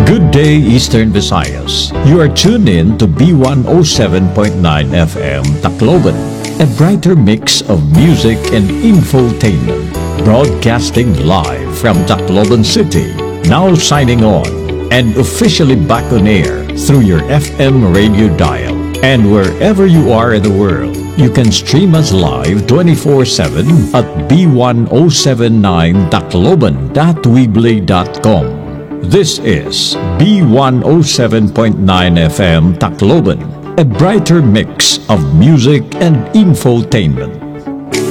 Good day, Eastern Visayas. You are tuned in to B107.9 FM Tacloban, a brighter mix of music and infotainment. Broadcasting live from Tacloban City. Now signing on and officially back on air through your FM radio dial. And wherever you are in the world, you can stream us live 24/7 at b1079tacloban.weebly.com. This is B107.9 FM Tacloban, a brighter mix of music and infotainment.